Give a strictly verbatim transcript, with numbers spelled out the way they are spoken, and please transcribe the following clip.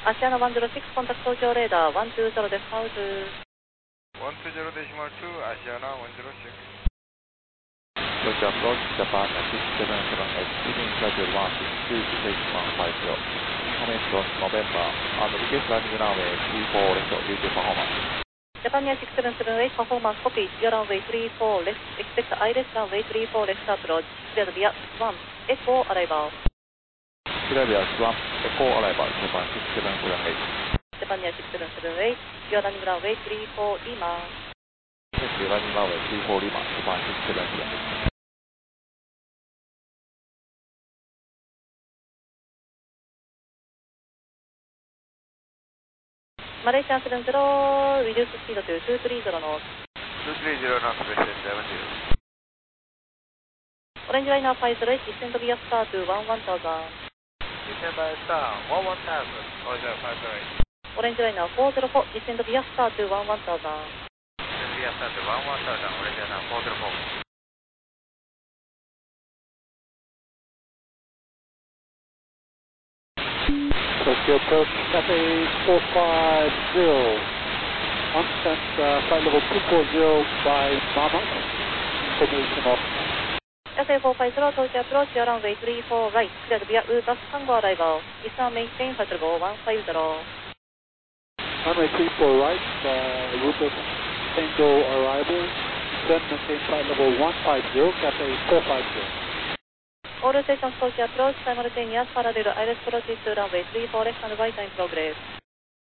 アシアナいちまるろく、コンタクト東京レーダーいちにゼロです。ハウス。 いちにゼロデシマルに、アシアナいちゼロろく。 Georgia approach Japan six seven seven eight, speaking schedule one six two six one five zero. Information November and request landing runway three four left due to performance. Japan Air six seven seven eight, performance copy, clear runway three four left, expect I left runway three four left approach, cleared via one, Echo arrival. Clear via one, Echo arrival, Japan six seven seven eight. Japan Air six seven seven eight, clear landing runway three four Lima. Clear landing runway three four Lima, Japan six seven seven eight. Malaysia seven zero, reduce speed to two three zero knots. two three zero knots, Malaysia seven zero. Orange liner five zero eight, descend via star to one one thousand. Descend by star one one thousand, Orange liner five zero eight. Orange liner four zero four, descend via star to one one thousand. Descend via star to one one thousand, Orange liner four zero four. Tokyo approach, Cathay four five zero. Understand uh, flight level two four zero by Mama. Information off. Cathay four five zero, Tokyo approach, clear runway three four right, cleared via Utas Tango arrival. Eastern maintain flight level one five zero. Runway three four right, uh, Utas Tango arrival. Then maintain flight level one five zero, Cathay four five zero. All stations Tokyo approach, simultaneous parallel I L S approach to runway three four left and right in progress.